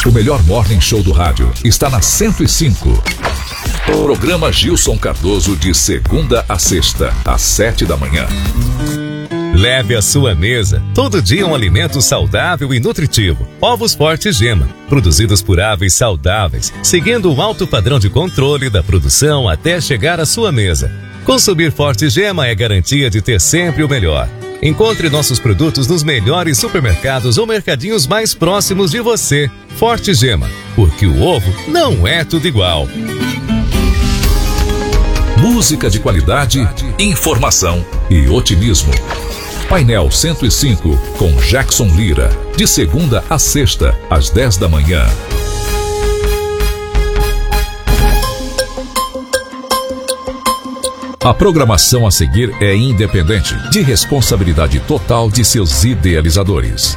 O melhor morning show do rádio está na 105. Programa Gilson Cardoso de segunda a sexta, às 7 da manhã. Leve à sua mesa todo dia um alimento saudável e nutritivo. Ovos Forte Gema, produzidos por aves saudáveis, seguindo um alto padrão de controle da produção até chegar à sua mesa. Consumir Forte Gema é garantia de ter sempre o melhor. Encontre nossos produtos nos melhores supermercados ou mercadinhos mais próximos de você. Forte Gema, porque o ovo não é tudo igual. Música de qualidade, informação e otimismo. Painel 105 com Jackson Lira, de segunda a sexta, às 10 da manhã. A programação a seguir é independente, de responsabilidade total de seus idealizadores.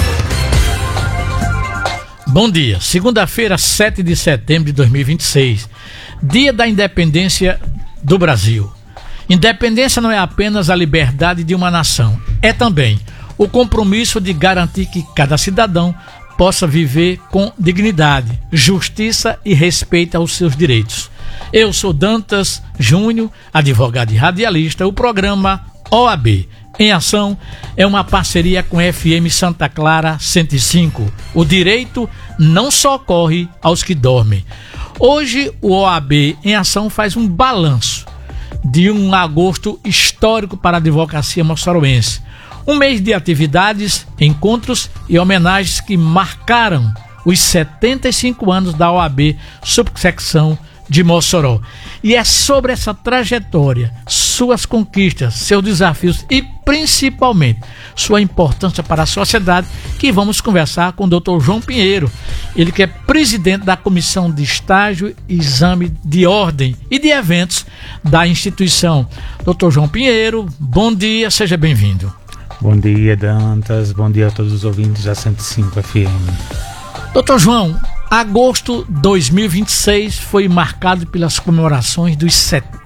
Bom dia, segunda-feira, 7 de setembro de 2026, dia da independência do Brasil. Independência não é apenas a liberdade de uma nação, é também o compromisso de garantir que cada cidadão possa viver com dignidade, justiça e respeito aos seus direitos. Eu sou Dantas Júnior, advogado e radialista. O programa OAB em Ação é uma parceria com FM Santa Clara 105. O direito não socorre aos que dormem. Hoje o OAB em Ação faz um balanço de um agosto histórico para a advocacia moçoroense. Um mês de atividades, encontros e homenagens que marcaram os 75 anos da OAB subsecção de Mossoró. E é sobre essa trajetória, suas conquistas, seus desafios e principalmente sua importância para a sociedade que vamos conversar com o Dr. João Pinheiro, ele que é presidente da Comissão de Estágio e Exame de Ordem e de Eventos da instituição. Dr. João Pinheiro, bom dia, seja bem-vindo. Bom dia, Dantas, bom dia a todos os ouvintes da 105 FM. Dr. João, agosto 2026 foi marcado pelas comemorações dos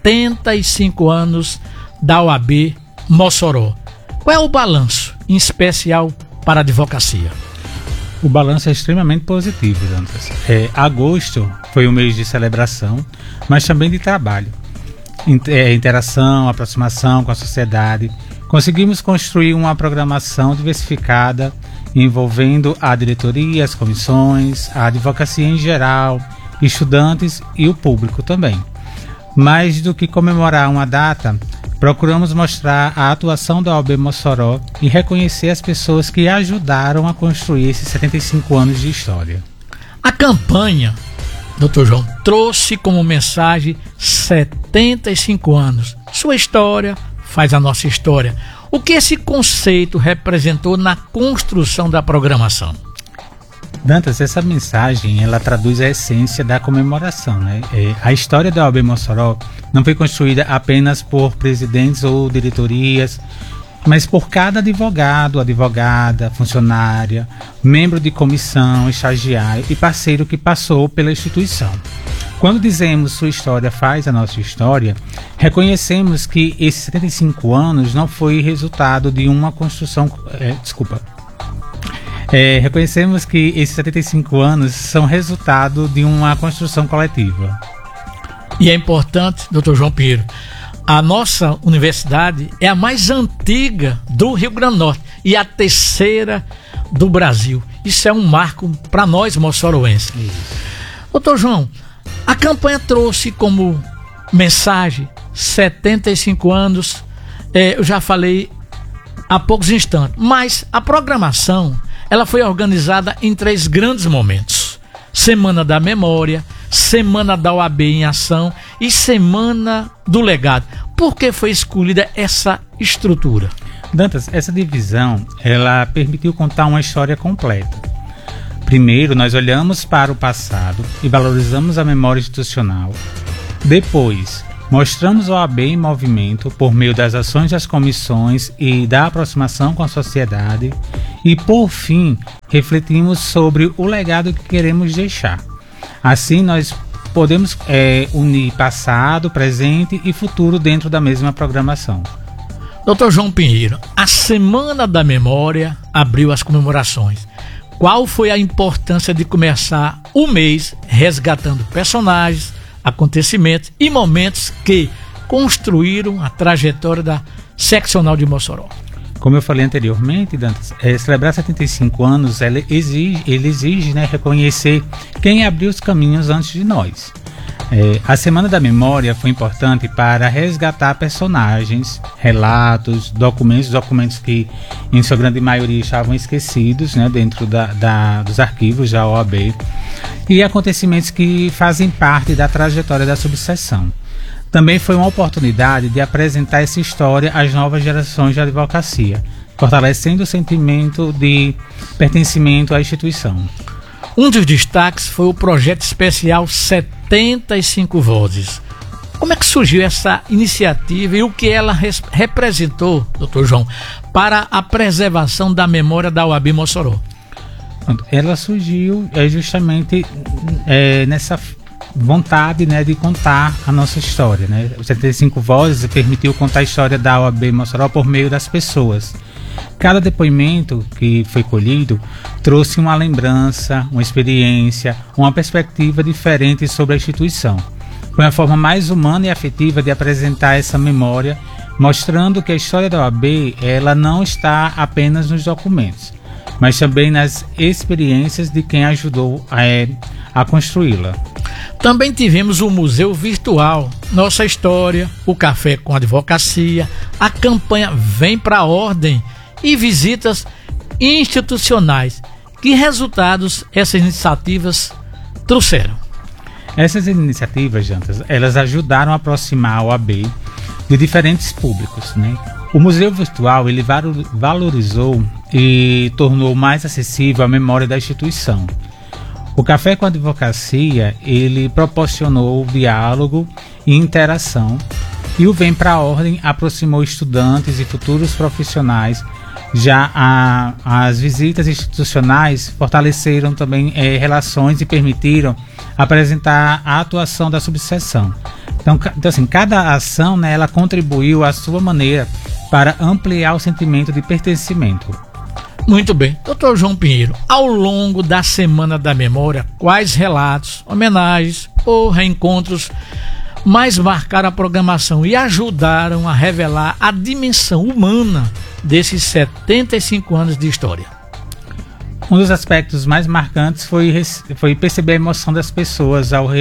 75 anos da OAB Mossoró. Qual é o balanço, em especial para a advocacia? O balanço é extremamente positivo, Dantas. Agosto foi um mês de celebração, mas também de trabalho. Interação, aproximação com a sociedade. Conseguimos construir uma programação diversificada envolvendo a diretoria, as comissões, a advocacia em geral, estudantes e o público também. Mais do que comemorar uma data, procuramos mostrar a atuação da OAB Mossoró e reconhecer as pessoas que ajudaram a construir esses 75 anos de história. A campanha, Dr. João, trouxe como mensagem 75 anos. Sua história faz a nossa história. O que esse conceito representou na construção da programação? Dantas, essa mensagem ela traduz a essência da comemoração, né? A história da OAB Mossoró não foi construída apenas por presidentes ou diretorias, mas por cada advogado, advogada, funcionária, membro de comissão, estagiário e parceiro que passou pela instituição. Quando dizemos sua história faz a nossa história, reconhecemos que esses 75 anos não foi resultado de uma construção... reconhecemos que esses 75 anos são resultado de uma construção coletiva. E é importante, Dr. João Pinheiro, a nossa universidade é a mais antiga do Rio Grande do Norte e a terceira do Brasil. Isso é um marco para nós moçoroenses. Dr. João, a campanha trouxe como mensagem 75 anos, eu já falei há poucos instantes, mas a programação ela foi organizada em 3 grandes momentos: Semana da Memória, Semana da OAB em Ação e Semana do Legado. Por que foi escolhida essa estrutura? Dantas, essa divisão ela permitiu contar uma história completa. Primeiro, nós olhamos para o passado e valorizamos a memória institucional. Depois, mostramos a OAB em movimento por meio das ações das comissões e da aproximação com a sociedade. E, por fim, refletimos sobre o legado que queremos deixar. Assim, nós podemos unir passado, presente e futuro dentro da mesma programação. Dr. João Pinheiro, a Semana da Memória abriu as comemorações. qual foi a importância de começar o mês resgatando personagens, acontecimentos e momentos que construíram a trajetória da seccional de Mossoró? Como eu falei anteriormente, Dantas, celebrar 75 anos, ele exige, né, reconhecer quem abriu os caminhos antes de nós. A Semana da Memória foi importante para resgatar personagens, relatos, documentos que, em sua grande maioria, estavam esquecidos, né, dentro dos arquivos da OAB, e acontecimentos que fazem parte da trajetória da subseção. Também foi uma oportunidade de apresentar essa história às novas gerações de advocacia, fortalecendo o sentimento de pertencimento à instituição. Um dos destaques foi o projeto especial 75 Vozes. Como é que surgiu essa iniciativa e o que ela representou, Dr. João, para a preservação da memória da OAB Mossoró? Ela surgiu justamente nessa vontade, né, de contar a nossa história, né? O 75 Vozes permitiu contar a história da OAB Mossoró por meio das pessoas. Cada depoimento que foi colhido trouxe uma lembrança, uma experiência, uma perspectiva diferente sobre a instituição. Foi uma forma mais humana e afetiva de apresentar essa memória, mostrando que a história da OAB ela não está apenas nos documentos, mas também nas experiências de quem ajudou a construí-la. Também tivemos o Museu Virtual, Nossa História, o Café com Advocacia, a campanha Vem pra a Ordem e visitas institucionais. Que resultados essas iniciativas trouxeram? Essas iniciativas, Jantas, elas ajudaram a aproximar a OAB de diferentes públicos, né? O Museu Virtual ele valorizou e tornou mais acessível a memória da instituição. O Café com Advocacia, ele proporcionou diálogo e interação, e o Vem pra a Ordem aproximou estudantes e futuros profissionais. Já as visitas institucionais fortaleceram também relações e permitiram apresentar a atuação da subseção. Então assim, cada ação, né, ela contribuiu à sua maneira para ampliar o sentimento de pertencimento. Muito bem. Dr. João Pinheiro, ao longo da Semana da Memória, quais relatos, homenagens ou reencontros mais marcaram a programação e ajudaram a revelar a dimensão humana desses 75 anos de história? Um dos aspectos mais marcantes foi perceber a emoção das pessoas ao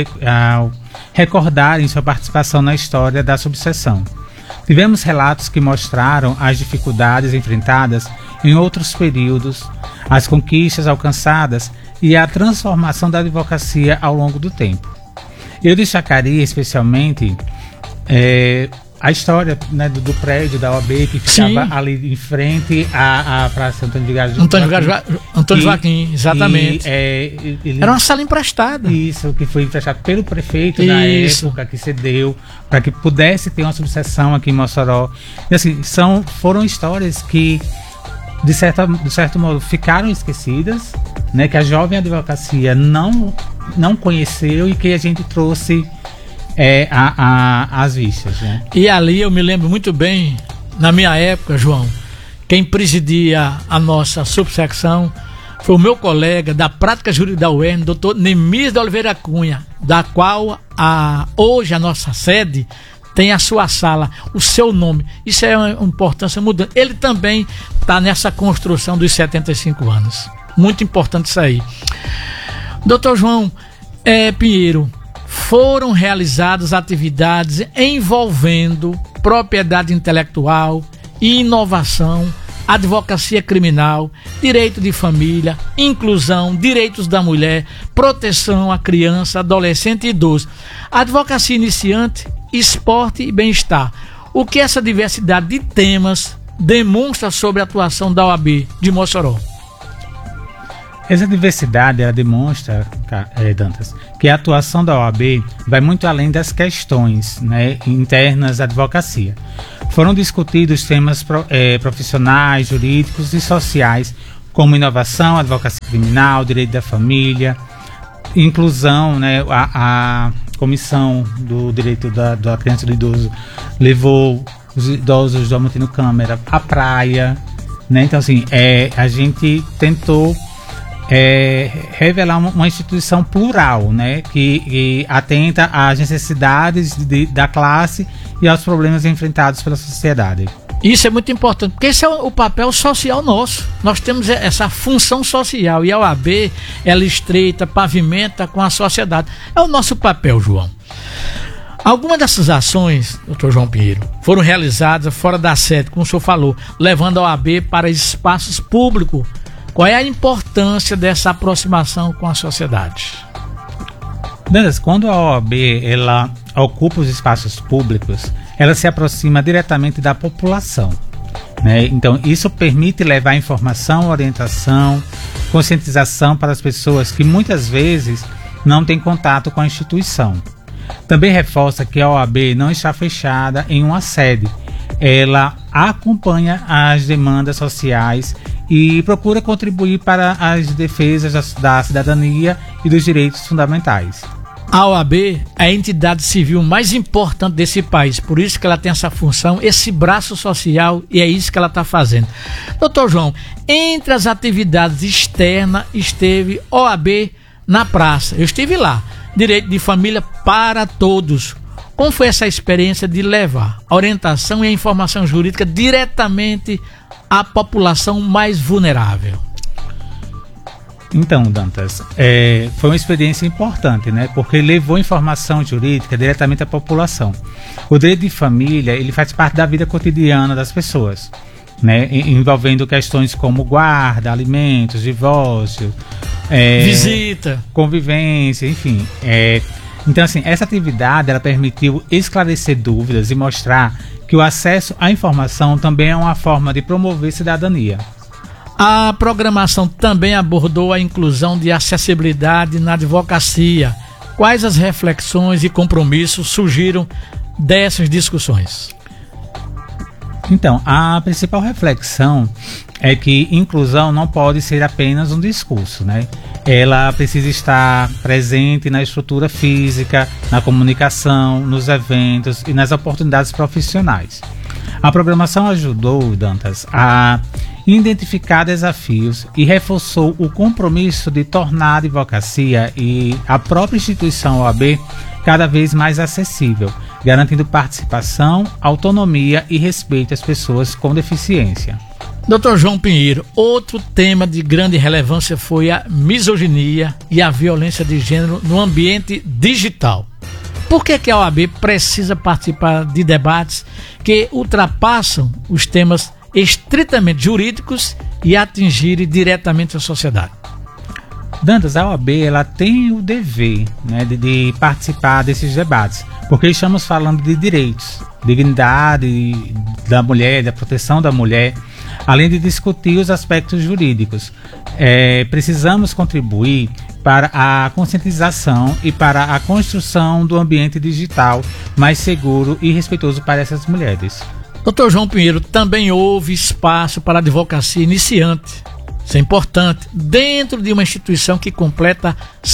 recordarem sua participação na história da subseção. Tivemos relatos que mostraram as dificuldades enfrentadas em outros períodos, as conquistas alcançadas e a transformação da advocacia ao longo do tempo. Eu destacaria especialmente a história, né, do prédio da OAB que ficava Sim. ali em frente à Praça Antônio Joaquim, exatamente. Era uma sala emprestada. Isso, que foi emprestado pelo prefeito na época, que cedeu para que pudesse ter uma subseção aqui em Mossoró. E, assim, foram histórias que, de certo modo, ficaram esquecidas, né, que a jovem advocacia não conheceu e que a gente trouxe às vistas, né? E ali eu me lembro muito bem, na minha época, João, quem presidia a nossa subsecção foi o meu colega da prática jurídica da UERN, Dr. Nemis de Oliveira Cunha, da qual hoje a nossa sede tem a sua sala, o seu nome. Isso é uma importância mudando. Ele também está nessa construção dos 75 anos. Muito importante isso aí. Dr. João Pinheiro, foram realizadas atividades envolvendo propriedade intelectual, inovação, advocacia criminal, direito de família, inclusão, direitos da mulher, proteção à criança, adolescente e idoso, advocacia iniciante, esporte e bem-estar. O que essa diversidade de temas demonstra sobre a atuação da OAB de Mossoró? Essa diversidade ela demonstra, Dantas, que a atuação da OAB vai muito além das questões, né, internas da advocacia. Foram discutidos temas profissionais, jurídicos e sociais, como inovação, advocacia criminal, direito da família, inclusão, né, a Comissão do Direito da Criança e do Idoso levou os idosos do Almantino Câmara à praia, né? Então, assim, a gente tentou revelar uma instituição plural, né, que atenta às necessidades da classe e aos problemas enfrentados pela sociedade. Isso é muito importante, porque esse é o papel social nosso. Nós temos essa função social e a OAB, ela estreita, pavimenta com a sociedade. É o nosso papel, João. Algumas dessas ações, doutor João Pinheiro, foram realizadas fora da sede, como o senhor falou, levando a OAB para espaços públicos. Qual é a importância dessa aproximação com a sociedade? Quando a OAB ela ocupa os espaços públicos, ela se aproxima diretamente da população, né? Então, isso permite levar informação, orientação, conscientização para as pessoas que muitas vezes não têm contato com a instituição. Também reforça que a OAB não está fechada em uma sede. Ela acompanha as demandas sociais e procura contribuir para as defesas da cidadania e dos direitos fundamentais. A OAB é a entidade civil mais importante desse país, por isso que ela tem essa função, esse braço social, e é isso que ela está fazendo. Doutor João, entre as atividades externas esteve OAB na praça. Eu estive lá, Direito de Família para Todos. Como foi essa experiência de levar a orientação e a informação jurídica diretamente à população mais vulnerável? Então, Dantas, foi uma experiência importante, né? Porque levou informação jurídica diretamente à população. O direito de família, ele faz parte da vida cotidiana das pessoas, né? Envolvendo questões como guarda, alimentos, divórcio, visita, convivência, enfim. Então, assim, essa atividade ela permitiu esclarecer dúvidas e mostrar que o acesso à informação também é uma forma de promover cidadania. A programação também abordou a inclusão de acessibilidade na advocacia. Quais as reflexões e compromissos surgiram dessas discussões? Então, a principal reflexão é que inclusão não pode ser apenas um discurso, né? Ela precisa estar presente na estrutura física, na comunicação, nos eventos e nas oportunidades profissionais. A programação ajudou, Dantas, a identificar desafios e reforçou o compromisso de tornar a advocacia e a própria instituição OAB cada vez mais acessível, garantindo participação, autonomia e respeito às pessoas com deficiência. Dr. João Pinheiro, outro tema de grande relevância foi a misoginia e a violência de gênero no ambiente digital. Por que a OAB precisa participar de debates que ultrapassam os temas estritamente jurídicos e atingirem diretamente a sociedade? Dantas, a OAB ela tem o dever, né, de participar desses debates, porque estamos falando de direitos, dignidade da mulher, da proteção da mulher, além de discutir os aspectos jurídicos. Precisamos contribuir para a conscientização e para a construção do ambiente digital mais seguro e respeitoso para essas mulheres. Dr. João Pinheiro, também houve espaço para a advocacia iniciante. Isso é importante, dentro de uma instituição que completa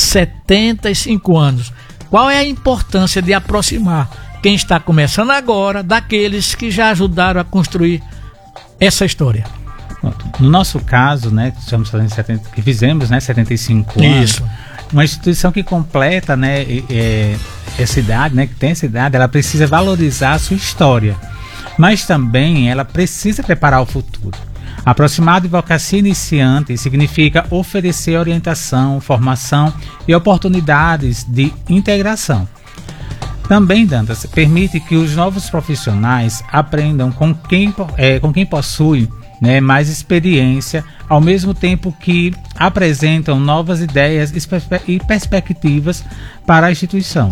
75 anos. Qual é a importância de aproximar quem está começando agora daqueles que já ajudaram a construir essa história? No nosso caso, né, estamos falando que fizemos, né, 75 anos. Isso. Uma instituição que completa, né, essa idade, né, que tem essa idade, ela precisa valorizar a sua história, mas também ela precisa preparar o futuro. Aproximar a advocacia iniciante significa oferecer orientação, formação e oportunidades de integração. Também, Dantas, permite que os novos profissionais aprendam com quem possui, né, mais experiência, ao mesmo tempo que apresentam novas ideias e perspectivas para a instituição.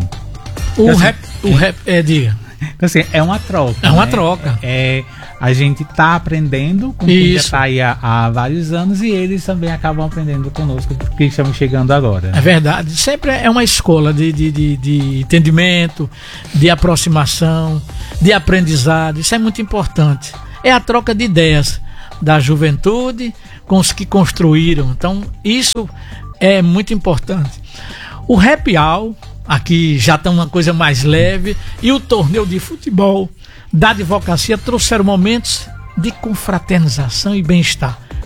Diga. Então, assim, é uma troca. É uma troca. A gente está aprendendo com quem já está aí há vários anos e eles também acabam aprendendo conosco porque estamos chegando agora. É verdade. Sempre é uma escola de entendimento, de aproximação, de aprendizado. Isso é muito importante. É a troca de ideias da juventude com os que construíram. Então, isso é muito importante. O happy hour, aqui já está uma coisa mais leve, e o torneio de futebol da advocacia trouxeram momentos de confraternização e bem-estar.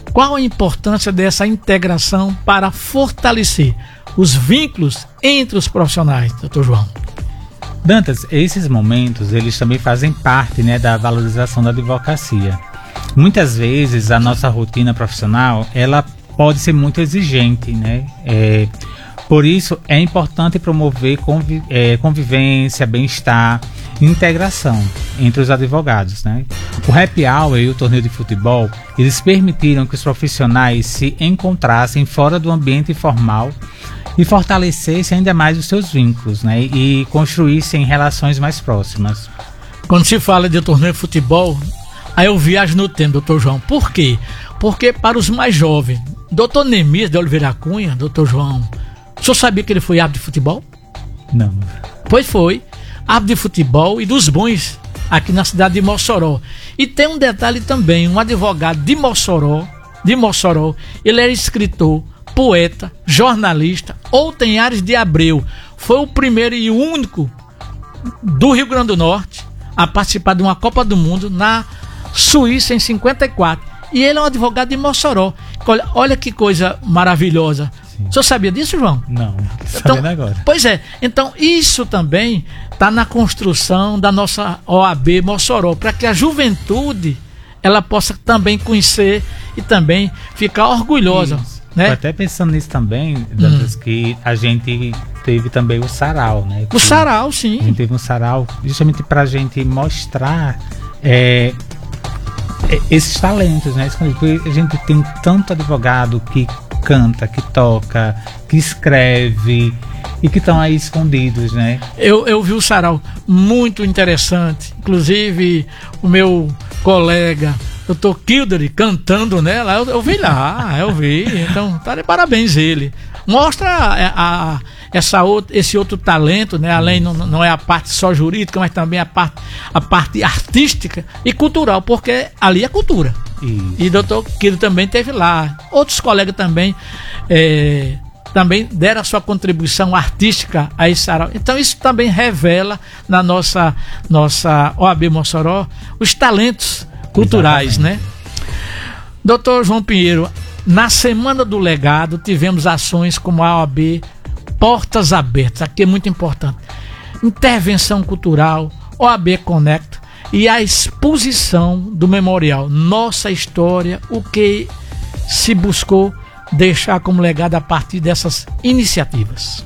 Qual a importância dessa integração para fortalecer os vínculos entre os profissionais, doutor João? Dantas, esses momentos, eles também fazem parte, né, da valorização da advocacia. Muitas vezes a nossa rotina profissional, ela pode ser muito exigente, né? Por isso é importante promover convivência, bem-estar e integração entre os advogados, né? O Happy Hour e o torneio de futebol, eles permitiram que os profissionais se encontrassem fora do ambiente informal e fortalecessem ainda mais os seus vínculos, né? E construíssem relações mais próximas. Quando se fala de torneio de futebol, aí eu viajo no tempo, doutor João. Por quê? Porque para os mais jovens, doutor Nemias de Oliveira Cunha, doutor João, o senhor sabia que ele foi árbitro de futebol? Não. Pois foi, árbitro de futebol e dos bons aqui na cidade de Mossoró. E tem um detalhe também, um advogado de Mossoró, ele era escritor, poeta, jornalista, Outenhares de Abreu. Foi o primeiro e o único do Rio Grande do Norte a participar de uma Copa do Mundo na Suíça em 54. E ele é um advogado de Mossoró. Olha que coisa maravilhosa. O senhor sabia disso, João? Não, sabendo agora. Pois é, então isso também está na construção da nossa OAB Mossoró, para que a juventude ela possa também conhecer e também ficar orgulhosa. Né? Até pensando nisso também, Dantas, que a gente teve também o sarau, né? O sarau, sim. A gente teve um sarau justamente para a gente mostrar esses talentos, né? Porque a gente tem tanto advogado que canta, que toca, que escreve e que estão aí escondidos, né? Eu vi o sarau muito interessante, inclusive o meu colega doutor Kildare cantando nela, eu vi lá, então tá de parabéns ele. Mostra esse outro talento, né? Além, não é a parte só jurídica, mas também a parte artística e cultural, porque ali é cultura. Isso. E o doutor Kildare também teve lá. Outros colegas também deram a sua contribuição artística a esse sarau. Então isso também revela na nossa OAB Mossoró os talentos culturais. Exatamente. Né? Doutor João Pinheiro, na Semana do Legado tivemos ações como a OAB Portas Abertas, aqui é muito importante, intervenção cultural, OAB Conecta e a exposição do memorial Nossa História, o que se buscou deixar como legado a partir dessas iniciativas.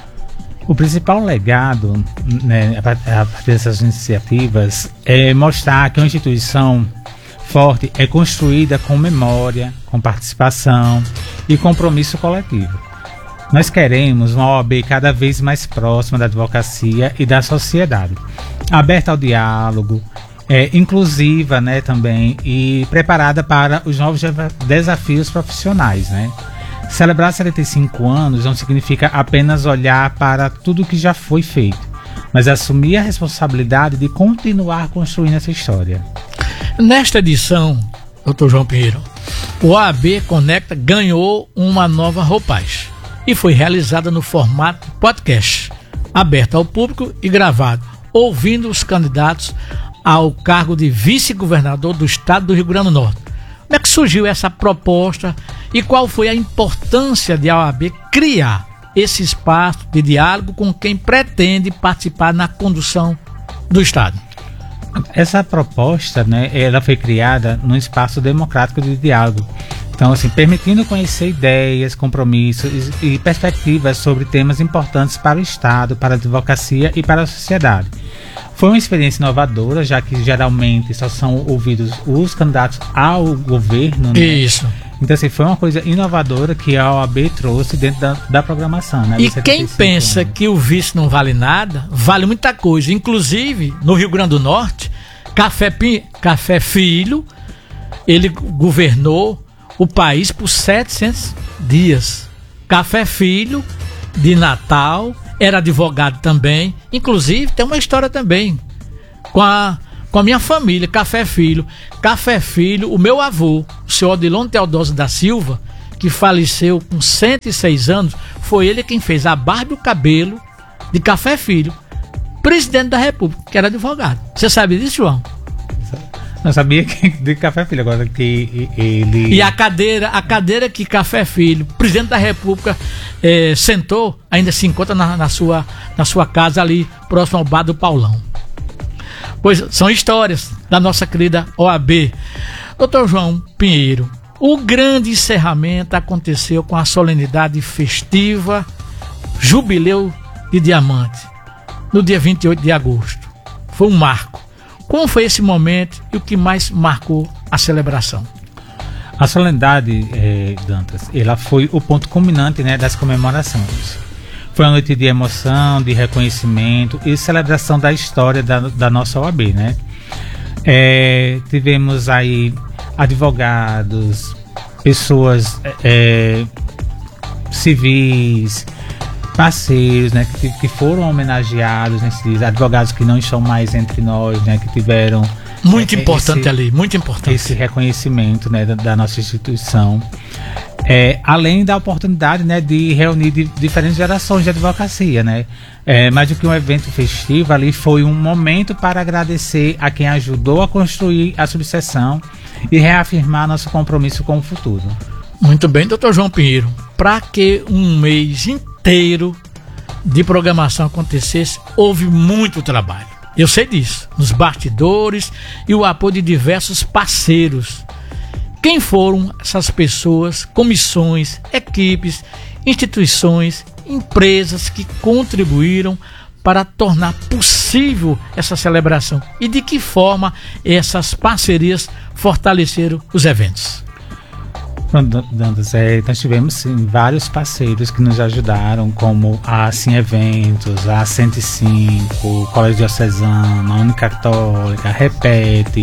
O principal legado, né, a partir dessas iniciativas é mostrar que uma instituição forte é construída com memória, com participação e compromisso coletivo. Nós queremos uma OAB cada vez mais próxima da advocacia e da sociedade, aberta ao diálogo, inclusiva, né, também, e preparada para os novos desafios profissionais, né? Celebrar 75 anos não significa apenas olhar para tudo que já foi feito, mas assumir a responsabilidade de continuar construindo essa história. Nesta edição, doutor João Pinheiro, o OAB Conecta ganhou uma nova roupagem e foi realizada no formato podcast, aberto ao público e gravado, ouvindo os candidatos ao cargo de vice-governador do estado do Rio Grande do Norte. Como é que surgiu essa proposta e qual foi a importância de a OAB criar esse espaço de diálogo com quem pretende participar na condução do estado? Essa proposta, né, ela foi criada num espaço democrático de diálogo. Então, assim, permitindo conhecer ideias, compromissos e perspectivas sobre temas importantes para o Estado, para a advocacia e para a sociedade. Foi uma experiência inovadora, já que geralmente só são ouvidos os candidatos ao governo, né? Isso. Então, assim, foi uma coisa inovadora que a OAB trouxe dentro da programação, né? E quem pensa que o vice não vale nada, vale muita coisa. Inclusive, no Rio Grande do Norte, Café Filho, ele governou o país por 700 dias. Café Filho, de Natal, era advogado também. Inclusive, tem uma história também com a minha família, Café Filho. Café Filho, o meu avô, o senhor Odilon Teodósio da Silva, que faleceu com 106 anos, foi ele quem fez a barba e o cabelo de Café Filho, presidente da República, que era advogado. Você sabe disso, João? Não sabia que de Café Filho, agora que ele... E a cadeira que Café Filho, presidente da República, sentou, ainda se encontra na sua casa ali, próximo ao bar do Paulão. Pois são histórias da nossa querida OAB. Dr. João Pinheiro, o grande encerramento aconteceu com a solenidade festiva Jubileu de Diamante, no dia 28 de agosto. Foi um marco. Como foi esse momento e o que mais marcou a celebração? A solenidade, Dantas, ela foi o ponto culminante, né, das comemorações. Foi uma noite de emoção, de reconhecimento e celebração da história da nossa OAB, né? Tivemos aí advogados, pessoas civis, parceiros, né, que foram homenageados nesses dias, advogados que não estão mais entre nós, né, que tiveram muito importante esse reconhecimento, né, da nossa instituição, além da oportunidade, né, de reunir diferentes gerações de advocacia, né, mais do que um evento festivo, ali foi um momento para agradecer a quem ajudou a construir a subseção e reafirmar nosso compromisso com o futuro. Muito bem, doutor João Pinheiro, para que um mês inteiro de programação acontecesse, houve muito trabalho. Eu sei disso, nos bastidores e o apoio de diversos parceiros. Quem foram essas pessoas, comissões, equipes, instituições, empresas que contribuíram para tornar possível essa celebração? E de que forma essas parcerias fortaleceram os eventos? Pronto, Dantas, nós tivemos sim, vários parceiros que nos ajudaram, como a Sim Eventos, a 105, o Colégio Diocesano, a Unicatólica, a Repete,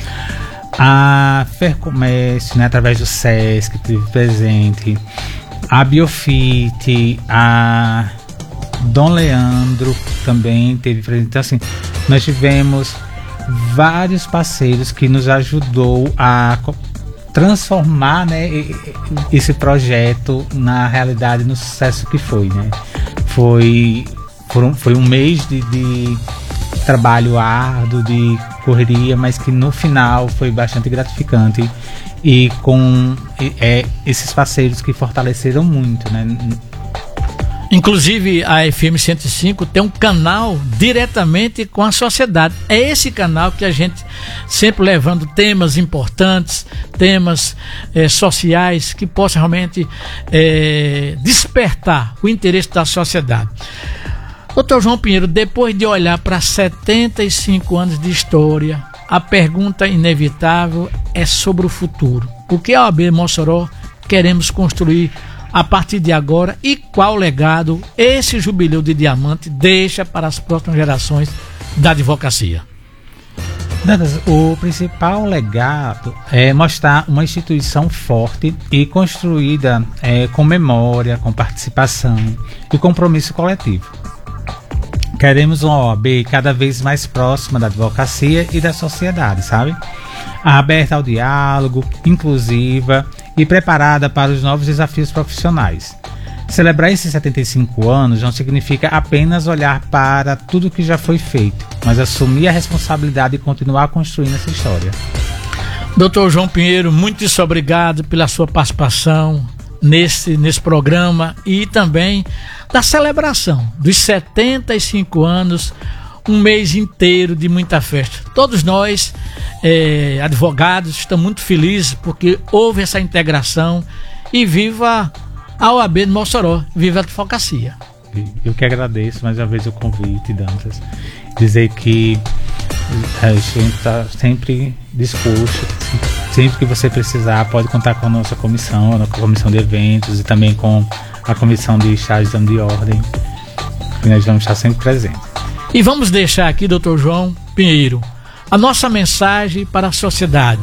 a Fercomércio, né, através do SESC, que esteve presente, a Biofit, a Dom Leandro também teve presente. Então, assim, nós tivemos vários parceiros que nos ajudou a transformar, né, esse projeto na realidade, no sucesso que foi, né? Foi um mês de trabalho árduo, de correria, mas que no final foi bastante gratificante e com esses parceiros que fortaleceram muito, né? Inclusive a FM 105 tem um canal diretamente com a sociedade. É esse canal que a gente sempre levando temas importantes, temas sociais que possam realmente despertar o interesse da sociedade. Doutor João Pinheiro, depois de olhar para 75 anos de história, a pergunta inevitável é sobre o futuro. O que a OAB Mossoró queremos construir a partir de agora e qual legado esse Jubileu de Diamante deixa para as próximas gerações da advocacia? Dantas, o principal legado é mostrar uma instituição forte e construída com memória, com participação e compromisso coletivo. Queremos uma OAB cada vez mais próxima da advocacia e da sociedade, sabe? Aberta ao diálogo, inclusiva e preparada para os novos desafios profissionais. Celebrar esses 75 anos não significa apenas olhar para tudo que já foi feito, mas assumir a responsabilidade e continuar construindo essa história. Doutor João Pinheiro, muito obrigado pela sua participação nesse programa e também da celebração dos 75 anos, um mês inteiro de muita festa. Todos nós, advogados, estamos muito felizes porque houve essa integração e viva a OAB de Mossoró, viva a advocacia. Eu que agradeço mais uma vez o convite, Dantas. Dizer que a gente está sempre disposto, sempre que você precisar, pode contar com a nossa comissão, a comissão de eventos e também com a comissão de chá de exame de ordem. E nós vamos estar sempre presentes. E vamos deixar aqui, doutor João Pinheiro, a nossa mensagem para a sociedade.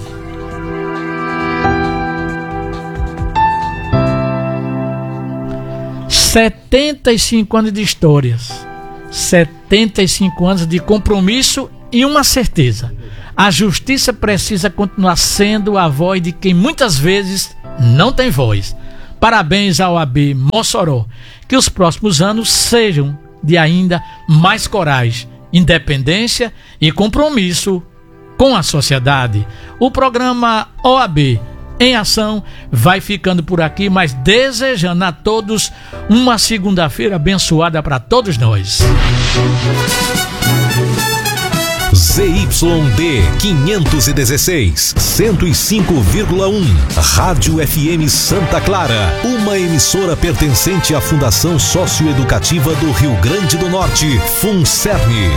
...75 anos de histórias, 75 anos de compromisso e uma certeza: a justiça precisa continuar sendo a voz de quem muitas vezes não tem voz. Parabéns ao OAB Mossoró, que os próximos anos sejam de ainda mais coragem, independência e compromisso com a sociedade. O programa OAB em Ação vai ficando por aqui, mas desejando a todos uma segunda-feira abençoada para todos nós. ZYD 516, 105,1, Rádio FM Santa Clara, uma emissora pertencente à Fundação Socioeducativa do Rio Grande do Norte, FUNCERN,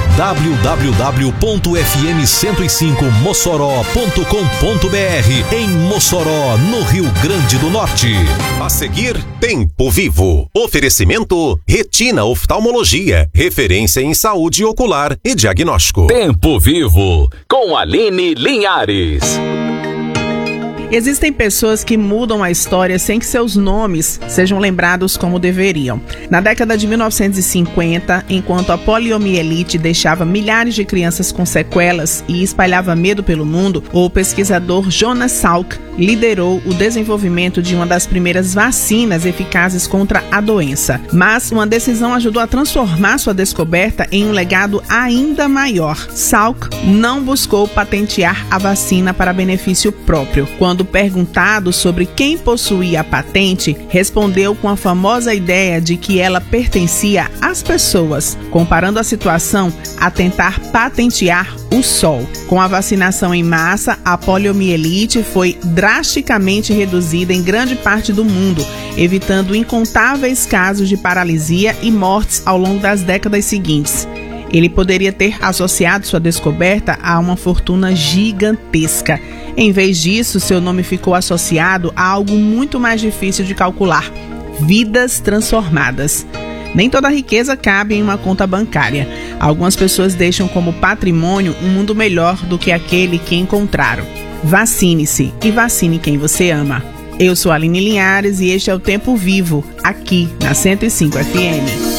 www.fm105mossoró.com.br, em Mossoró, no Rio Grande do Norte. A seguir, Tempo Vivo. Oferecimento Retina Oftalmologia, referência em saúde ocular e diagnóstico. Tempo Vivo, com Aline Linhares. Existem pessoas que mudam a história sem que seus nomes sejam lembrados como deveriam. Na década de 1950, enquanto a poliomielite deixava milhares de crianças com sequelas e espalhava medo pelo mundo, o pesquisador Jonas Salk liderou o desenvolvimento de uma das primeiras vacinas eficazes contra a doença. Mas uma decisão ajudou a transformar sua descoberta em um legado ainda maior. Salk não buscou patentear a vacina para benefício próprio. Quando perguntado sobre quem possuía a patente, respondeu com a famosa ideia de que ela pertencia às pessoas, comparando a situação a tentar patentear o sol. Com a vacinação em massa, a poliomielite foi drasticamente reduzida em grande parte do mundo, evitando incontáveis casos de paralisia e mortes ao longo das décadas seguintes. Ele poderia ter associado sua descoberta a uma fortuna gigantesca. Em vez disso, seu nome ficou associado a algo muito mais difícil de calcular: vidas transformadas. Nem toda riqueza cabe em uma conta bancária. Algumas pessoas deixam como patrimônio um mundo melhor do que aquele que encontraram. Vacine-se e vacine quem você ama. Eu sou a Aline Linhares e este é o Tempo Vivo, aqui na 105 FM.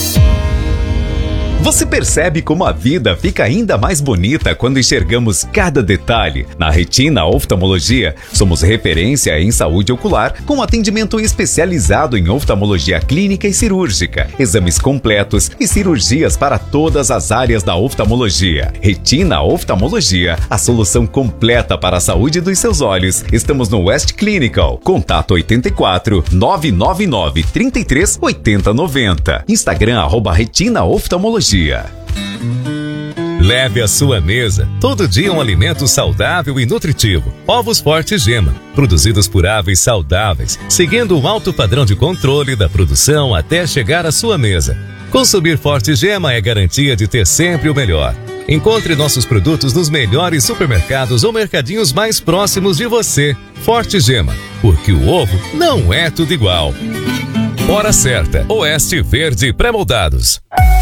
Você percebe como a vida fica ainda mais bonita quando enxergamos cada detalhe? Na Retina Oftalmologia, somos referência em saúde ocular, com atendimento especializado em oftalmologia clínica e cirúrgica, exames completos e cirurgias para todas as áreas da oftalmologia. Retina Oftalmologia, a solução completa para a saúde dos seus olhos. Estamos no West Clinical. Contato 84 999 33 80 90. Instagram @Retina Oftalmologia. Leve à sua mesa todo dia um alimento saudável e nutritivo. Ovos Forte Gema, produzidos por aves saudáveis, seguindo um alto padrão de controle da produção até chegar à sua mesa. Consumir Forte Gema é garantia de ter sempre o melhor. Encontre nossos produtos nos melhores supermercados ou mercadinhos mais próximos de você. Forte Gema, porque o ovo não é tudo igual. Hora certa, Oeste Verde Pré-moldados.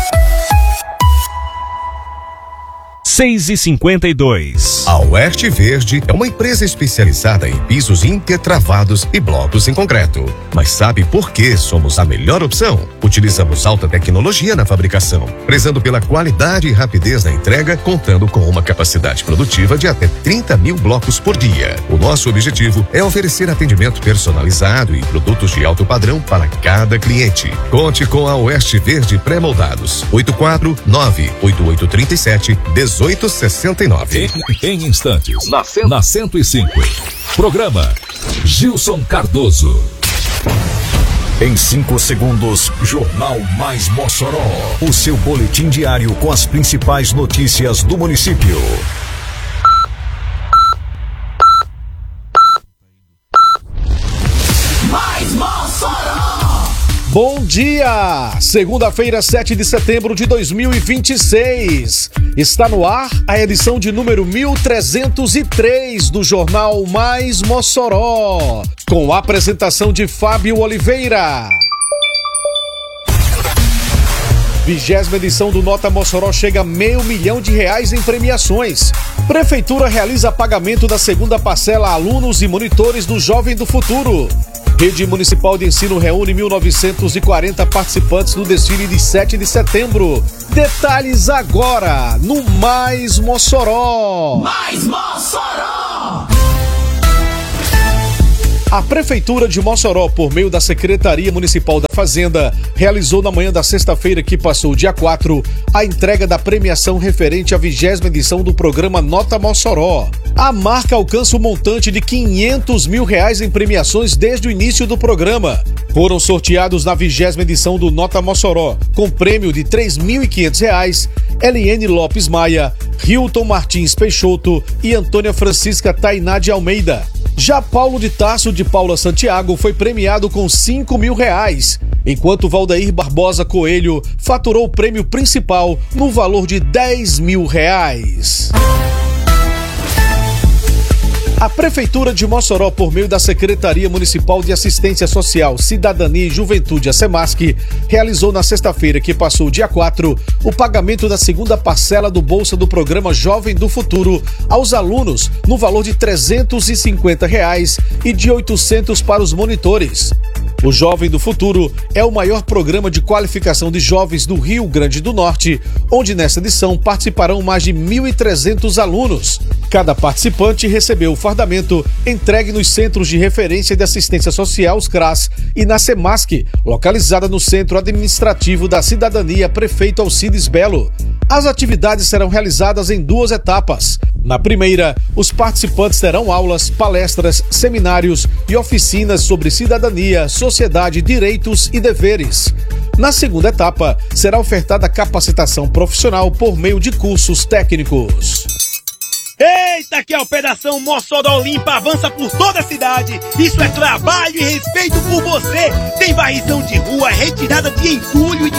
6h52. A Oeste Verde é uma empresa especializada em pisos intertravados e blocos em concreto. Mas sabe por que somos a melhor opção? Utilizamos alta tecnologia na fabricação, prezando pela qualidade e rapidez na entrega, contando com uma capacidade produtiva de até 30 mil blocos por dia. O nosso objetivo é oferecer atendimento personalizado e produtos de alto padrão para cada cliente. Conte com a Oeste Verde Pré-moldados. 849-8837-1869. Em instantes, na 105. Programa Gilson Cardoso. Em 5 segundos, Jornal Mais Mossoró. O seu boletim diário com as principais notícias do município. Mais Mossoró! Bom dia! Segunda-feira, 7 de setembro de 2026. Está no ar a edição de número 1303 do Jornal Mais Mossoró, com a apresentação de Fábio Oliveira. 20ª edição do Nota Mossoró chega a R$500 mil em premiações. Prefeitura realiza pagamento da segunda parcela a alunos e monitores do Jovem do Futuro. Rede Municipal de Ensino reúne 1.940 participantes no desfile de 7 de setembro. Detalhes agora no Mais Mossoró. Mais Mossoró! A Prefeitura de Mossoró, por meio da Secretaria Municipal da Fazenda, realizou na manhã da sexta-feira que passou, dia 4, a entrega da premiação referente à 20ª edição do programa Nota Mossoró. A marca alcança o montante de R$500 mil em premiações desde o início do programa. Foram sorteados na 20ª edição do Nota Mossoró, com prêmio de R$3.500, Eliane Lopes Maia, Hilton Martins Peixoto e Antônia Francisca Tainá de Almeida. Já Paulo de Tarso de Paula Santiago foi premiado com R$5 mil, enquanto Valdeir Barbosa Coelho faturou o prêmio principal no valor de R$10 mil. A Prefeitura de Mossoró, por meio da Secretaria Municipal de Assistência Social, Cidadania e Juventude, a SEMASC, realizou na sexta-feira, que passou, dia 4, o pagamento da segunda parcela do Bolsa do Programa Jovem do Futuro aos alunos, no valor de R$350 e de R$800 para os monitores. O Jovem do Futuro é o maior programa de qualificação de jovens do Rio Grande do Norte, onde nessa edição participarão mais de 1.300 alunos. Cada participante recebeu o fardamento entregue nos Centros de Referência de Assistência Social, os CRAS, e na SEMASC, localizada no Centro Administrativo da Cidadania Prefeito Alcides Belo. As atividades serão realizadas em 2 etapas. Na primeira, os participantes terão aulas, palestras, seminários e oficinas sobre cidadania, sociedade, direitos e deveres. Na segunda etapa, será ofertada capacitação profissional por meio de cursos técnicos. Eita, que a Operação Mossoró Limpa avança por toda a cidade. Isso é trabalho e respeito por você. Tem varrição de rua, retirada de entulho e de